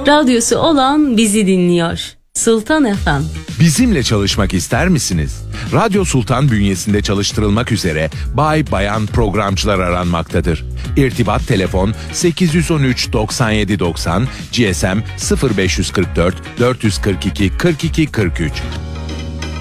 Radyosu olan bizi dinliyor. Sultan FM. Bizimle çalışmak ister misiniz? Radyo Sultan bünyesinde çalıştırılmak üzere bay bayan programcılar aranmaktadır. İrtibat telefon 813 97 90, GSM 0544 442 42 43.